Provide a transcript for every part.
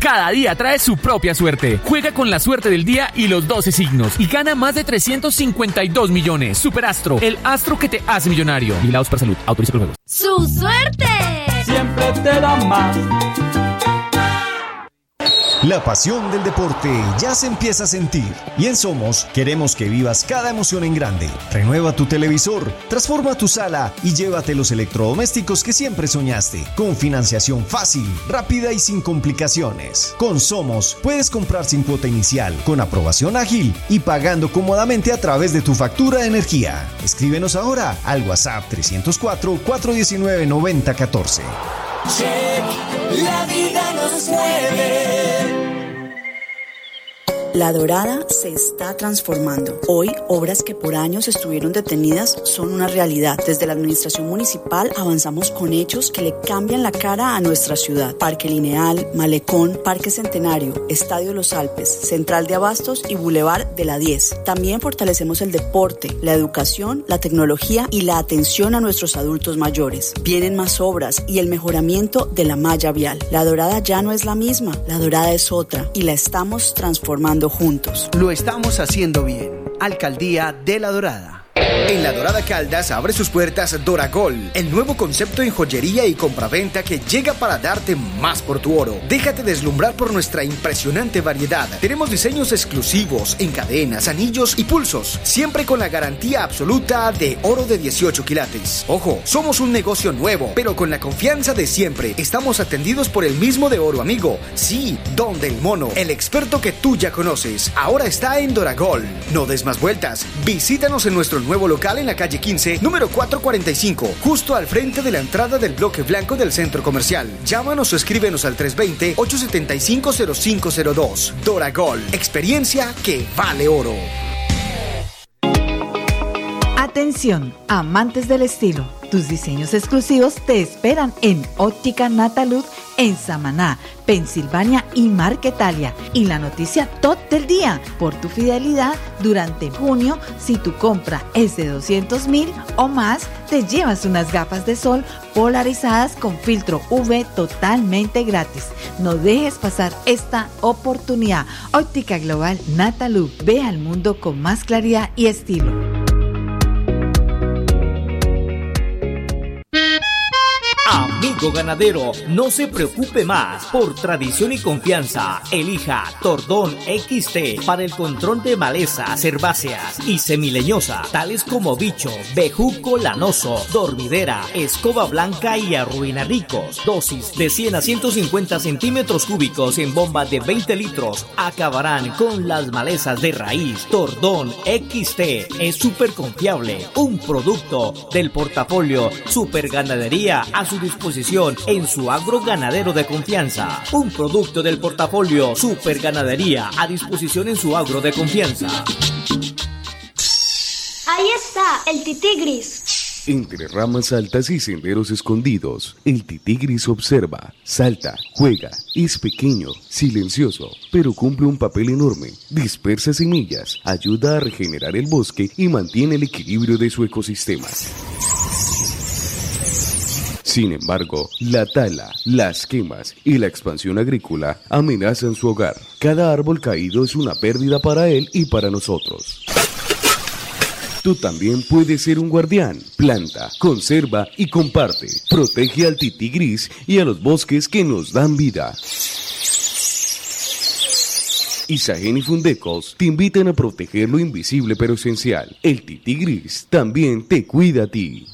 Cada día trae su propia suerte. Juega con la suerte del día y los 12 signos y gana más de 352 millones. Superastro, el astro que te hace millonario. Vigilados por Salud. Autoriza con juegos. ¡Su suerte! Siempre te da más. La pasión del deporte ya se empieza a sentir y en Somos queremos que vivas cada emoción en grande. Renueva tu televisor, transforma tu sala y llévate los electrodomésticos que siempre soñaste, con financiación fácil, rápida y sin complicaciones. Con Somos puedes comprar sin cuota inicial, con aprobación ágil y pagando cómodamente a través de tu factura de energía. Escríbenos ahora al WhatsApp 304-419-9014. Check, la vida nos mueve. La Dorada se está transformando. Hoy, obras que por años estuvieron detenidas son una realidad. Desde la administración municipal avanzamos con hechos que le cambian la cara a nuestra ciudad. Parque Lineal, Malecón, Parque Centenario, Estadio Los Alpes, Central de Abastos y Boulevard de la 10. También fortalecemos el deporte, la educación, la tecnología y la atención a nuestros adultos mayores. Vienen más obras y el mejoramiento de la malla vial. La Dorada ya no es la misma, la Dorada es otra y la estamos transformando juntos. Lo estamos haciendo bien. Alcaldía de La Dorada. En La Dorada Caldas abre sus puertas Doragol, el nuevo concepto en joyería y compraventa que llega para darte más por tu oro. Déjate deslumbrar por nuestra impresionante variedad. Tenemos diseños exclusivos en cadenas, anillos y pulsos, siempre con la garantía absoluta de oro de 18 quilates. Ojo, somos un negocio nuevo, pero con la confianza de siempre. Estamos atendidos por el mismo de Oro Amigo. Sí, Don del Mono, el experto que tú ya conoces. Ahora está en Doragol. No des más vueltas. Visítanos en nuestro nuevo local en la calle 15, número 445, justo al frente de la entrada del bloque blanco del centro comercial. Llámanos o escríbenos al 320-875-0502. Doragol, experiencia que vale oro. Atención, amantes del estilo. Tus diseños exclusivos te esperan en Óptica Natalud en Samaná, Pensilvania y Marquetalia. Y la noticia top del día: por tu fidelidad durante junio, si tu compra es de 200,000 o más, te llevas unas gafas de sol polarizadas con filtro UV totalmente gratis. No dejes pasar esta oportunidad. Óptica Global Natalud. Ve al mundo con más claridad y estilo. Amigo ganadero, no se preocupe más. Por tradición y confianza, elija Tordón XT para el control de malezas herbáceas y semileñosas, tales como bicho, bejuco lanoso, dormidera, escoba blanca y arruinarricos. Dosis de 100 a 150 centímetros cúbicos en bomba de 20 litros. Acabarán con las malezas de raíz. Tordón XT es súper confiable. Un producto del portafolio Super Ganadería a su disposición en su agro ganadero de confianza. Un producto del portafolio Super Ganadería a disposición en su agro de confianza. Ahí está, el titigris. Entre ramas altas y senderos escondidos, el titigris observa, salta, juega, es pequeño, silencioso, pero cumple un papel enorme. Dispersa semillas, ayuda a regenerar el bosque y mantiene el equilibrio de su ecosistema. Sin embargo, la tala, las quemas y la expansión agrícola amenazan su hogar. Cada árbol caído es una pérdida para él y para nosotros. Tú también puedes ser un guardián. Planta, conserva y comparte. Protege al titigris y a los bosques que nos dan vida. Isagen y Fundecos te invitan a proteger lo invisible pero esencial. El titigris también te cuida a ti.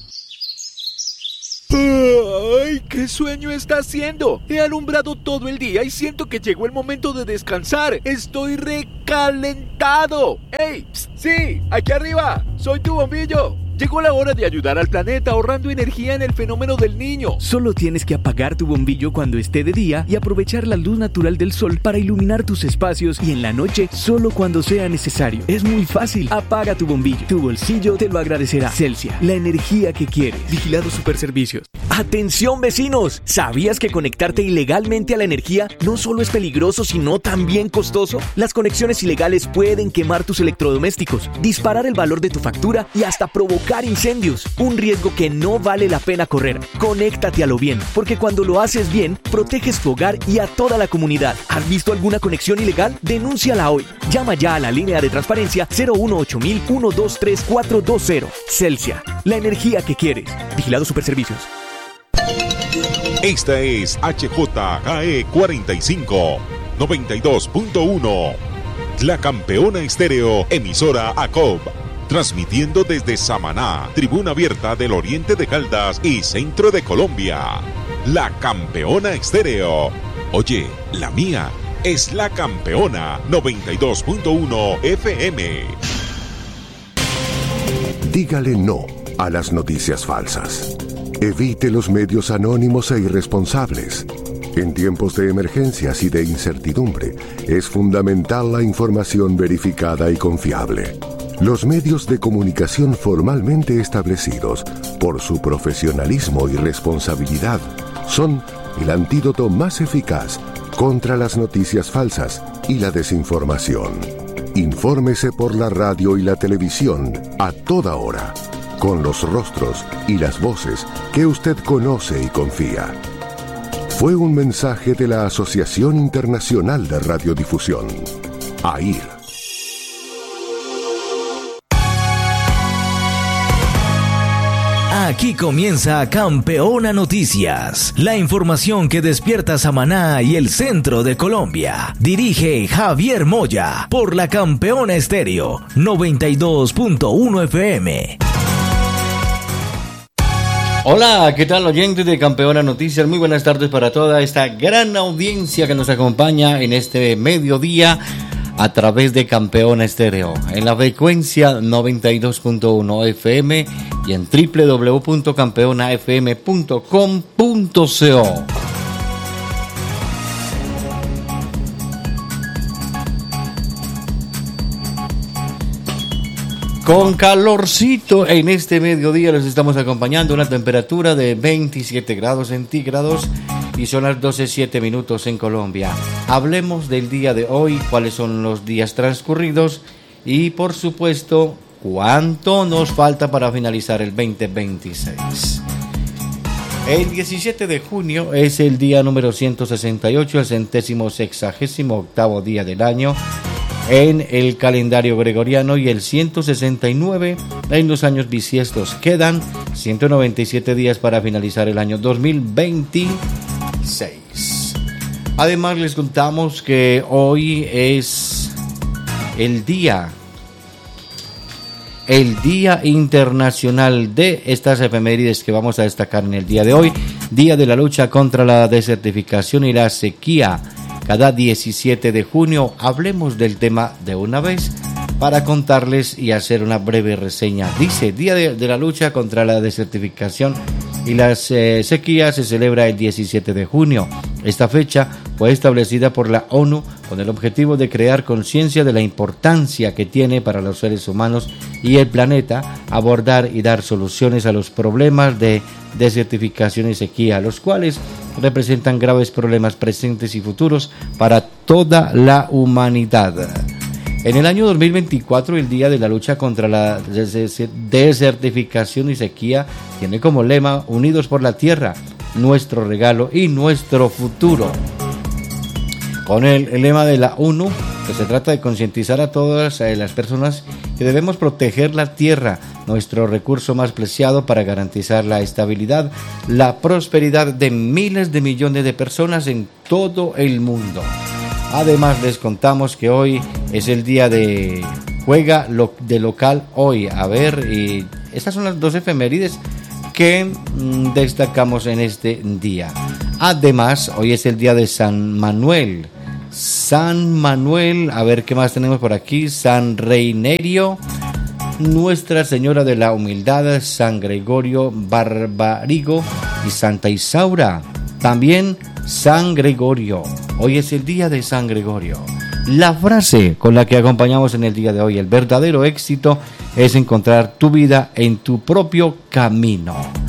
¡Ay, qué sueño está haciendo! He alumbrado todo el día y siento que llegó el momento de descansar. ¡Estoy recalentado! ¡Ey! ¡Sí! ¡Aquí arriba! ¡Soy tu bombillo! Llegó la hora de ayudar al planeta ahorrando energía en el fenómeno del Niño. Solo tienes que apagar tu bombillo cuando esté de día y aprovechar la luz natural del sol para iluminar tus espacios, y en la noche solo cuando sea necesario. Es muy fácil. Apaga tu bombillo. Tu bolsillo te lo agradecerá. Celsia, la energía que quieres. Vigilado Superservicios. ¡Atención, vecinos! ¿Sabías que conectarte ilegalmente a la energía no solo es peligroso, sino también costoso? Las conexiones ilegales pueden quemar tus electrodomésticos, disparar el valor de tu factura y hasta provocar incendios. Un riesgo que no vale la pena correr. Conéctate a lo bien, porque cuando lo haces bien, proteges tu hogar y a toda la comunidad. ¿Has visto alguna conexión ilegal? Denúnciala hoy. Llama ya a la línea de transparencia 018-123-420. Celsia, la energía que quieres. Vigilado Superservicios. Esta es HJGE 45 92.1, La Campeona Estéreo, emisora ACOB, transmitiendo desde Samaná, tribuna abierta del oriente de Caldas y centro de Colombia. La Campeona Estéreo. Oye, la mía es La Campeona 92.1 FM. Dígale no a las noticias falsas. Evite los medios anónimos e irresponsables. En tiempos de emergencias y de incertidumbre, es fundamental la información verificada y confiable. Los medios de comunicación formalmente establecidos, por su profesionalismo y responsabilidad, son el antídoto más eficaz contra las noticias falsas y la desinformación. Infórmese por la radio y la televisión a toda hora, con los rostros y las voces que usted conoce y confía. Fue un mensaje de la Asociación Internacional de Radiodifusión, AIR. Aquí comienza Campeona Noticias, la información que despierta Samaná y el centro de Colombia. Dirige Javier Moya por La Campeona Estéreo 92.1 FM. Hola, ¿qué tal, oyentes de Campeona Noticias? Muy buenas tardes para toda esta gran audiencia que nos acompaña en este mediodía a través de Campeona Estéreo, en la frecuencia 92.1 FM y en www.campeonafm.com.co. Con calorcito en este mediodía los estamos acompañando, una temperatura de 27 grados centígrados y son las 12:07 en Colombia. Hablemos del día de hoy, cuáles son los días transcurridos y por supuesto cuánto nos falta para finalizar el 2026. El 17 de junio es el día número 168, el 168º día del año en el calendario gregoriano y el 169 en los años bisiestos. Quedan 197 días para finalizar el año 2026. Además les contamos que hoy es el Día Internacional de estas efemérides que vamos a destacar en el día de hoy. Día de la lucha contra la desertificación y la sequía. Cada 17 de junio hablemos del tema de una vez para contarles y hacer una breve reseña. Dice, Día de la lucha contra la desertificación y las sequías se celebra el 17 de junio. Esta fecha fue establecida por la ONU con el objetivo de crear conciencia de la importancia que tiene para los seres humanos y el planeta abordar y dar soluciones a los problemas de desertificación y sequía, los cuales representan graves problemas presentes y futuros para toda la humanidad. En el año 2024, el Día de la Lucha contra la Desertificación y Sequía tiene como lema Unidos por la Tierra, nuestro regalo y nuestro futuro. Con el lema de la ONU, que se trata de concientizar a todas las personas que debemos proteger la tierra, nuestro recurso más preciado, para garantizar la estabilidad, la prosperidad de miles de millones de personas en todo el mundo. Además les contamos que hoy es el día de Juega de Local Hoy. A ver, y estas son las dos efemérides que destacamos en este día. Además, hoy es el día de San Manuel. San Manuel, a ver qué más tenemos por aquí. San Reinerio, Nuestra Señora de la Humildad, San Gregorio Barbarigo y Santa Isaura. También San Gregorio. Hoy es el día de San Gregorio. La frase con la que acompañamos en el día de hoy: el verdadero éxito es encontrar tu vida en tu propio camino.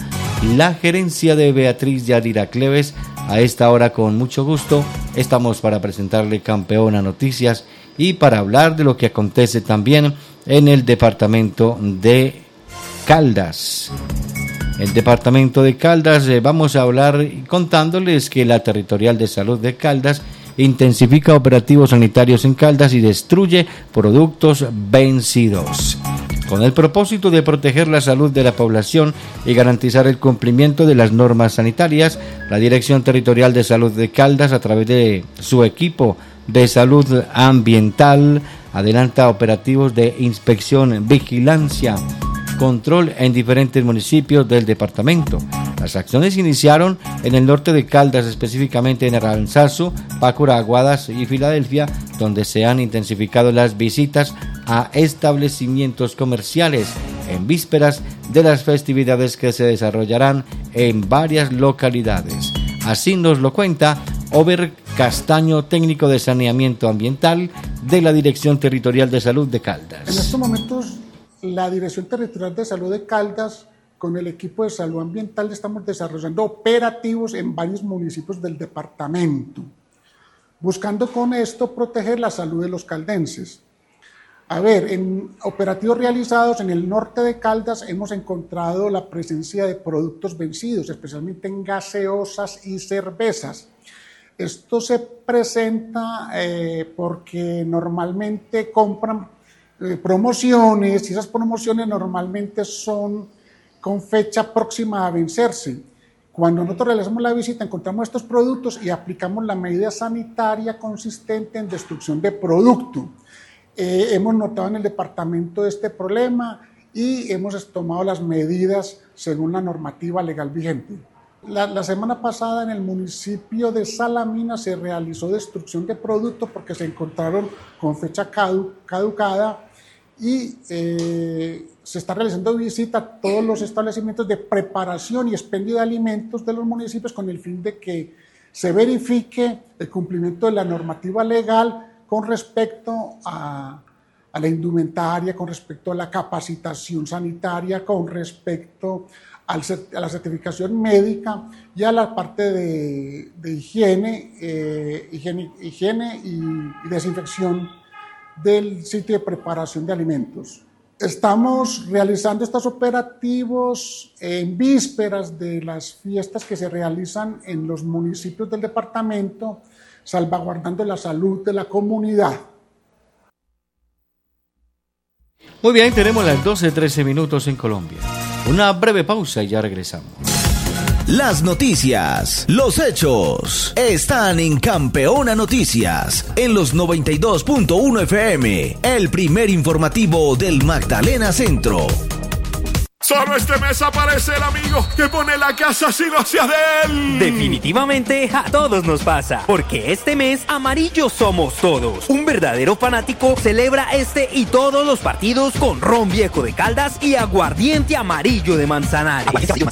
la gerencia de Beatriz Yarira Cleves. A esta hora, con mucho gusto, estamos para presentarle Campeona Noticias y para hablar de lo que acontece también en el departamento de Caldas. El departamento de Caldas, vamos a hablar contándoles que la Territorial de Salud de Caldas intensifica operativos sanitarios en Caldas y destruye productos vencidos. Con el propósito de proteger la salud de la población y garantizar el cumplimiento de las normas sanitarias, la Dirección Territorial de Salud de Caldas, a través de su equipo de salud ambiental, adelanta operativos de inspección, vigilancia, control en diferentes municipios del departamento. Las acciones iniciaron en el norte de Caldas, específicamente en Aranzazu, Pácora, Aguadas y Filadelfia, donde se han intensificado las visitas a establecimientos comerciales en vísperas de las festividades que se desarrollarán en varias localidades. Así nos lo cuenta Over Castaño, técnico de saneamiento ambiental de la Dirección Territorial de Salud de Caldas. En estos momentos, la Dirección Territorial de Salud de Caldas, con el equipo de salud ambiental, estamos desarrollando operativos en varios municipios del departamento, buscando con esto proteger la salud de los caldenses. A ver, en operativos realizados en el norte de Caldas hemos encontrado la presencia de productos vencidos, especialmente en gaseosas y cervezas. Esto se presenta porque normalmente compran promociones, y esas promociones normalmente son con fecha próxima a vencerse. Cuando nosotros realizamos la visita, encontramos estos productos y aplicamos la medida sanitaria consistente en destrucción de producto. Hemos notado en el departamento este problema y hemos tomado las medidas según la normativa legal vigente. La semana pasada en el municipio de Salamina se realizó destrucción de productos porque se encontraron con fecha caducada y se está realizando visita a todos los establecimientos de preparación y expendio de alimentos de los municipios con el fin de que se verifique el cumplimiento de la normativa legal con respecto a la indumentaria, con respecto a la capacitación sanitaria, con respecto a la certificación médica y a la parte de higiene y desinfección del sitio de preparación de alimentos. Estamos realizando estos operativos en vísperas de las fiestas que se realizan en los municipios del departamento, salvaguardando la salud de la comunidad. Muy bien, tenemos las 12:13 minutos en Colombia. Una breve pausa y ya regresamos. Las noticias, los hechos, están en Campeona Noticias, en los 92.1 FM, el primer informativo del Magdalena Centro. Solo este mes aparece el amigo que pone la casa sin hacia de él. Definitivamente a todos nos pasa, porque este mes amarillos somos todos. Un verdadero fanático celebra este y todos los partidos con ron viejo de Caldas y aguardiente amarillo de Manzanares.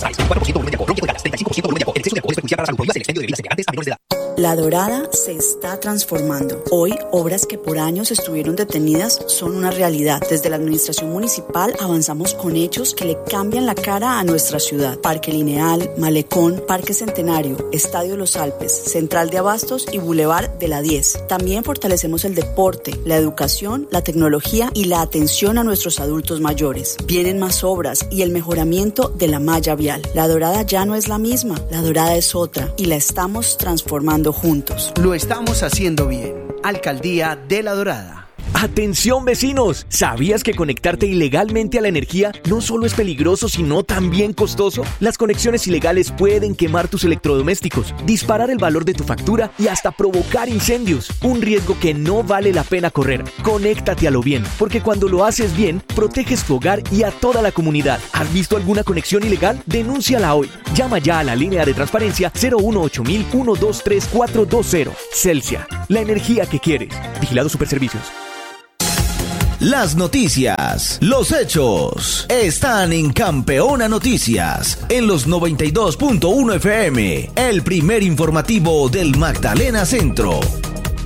La Dorada se está transformando. Hoy, obras que por años estuvieron detenidas son una realidad. Desde la administración municipal avanzamos con hechos que le cambian la cara a nuestra ciudad. Parque Lineal, Malecón, Parque Centenario, Estadio Los Alpes, Central de Abastos y Boulevard de la 10. También fortalecemos el deporte, la educación, la tecnología y la atención a nuestros adultos mayores. Vienen más obras y el mejoramiento de la malla vial. La Dorada ya no es la misma, la Dorada es otra y la estamos transformando juntos. Lo estamos haciendo bien. Alcaldía de La Dorada. Atención vecinos, ¿sabías que conectarte ilegalmente a la energía no solo es peligroso sino también costoso? Las conexiones ilegales pueden quemar tus electrodomésticos, disparar el valor de tu factura y hasta provocar incendios, un riesgo que no vale la pena correr. Conéctate a lo bien, porque cuando lo haces bien, proteges tu hogar y a toda la comunidad. ¿Has visto alguna conexión ilegal? Denúnciala hoy. Llama ya a la línea de transparencia 018 123 420. Celsia, la energía que quieres. Vigilado Superservicios. Las noticias, los hechos, están en Campeona Noticias, en los 92.1 FM, el primer informativo del Magdalena Centro.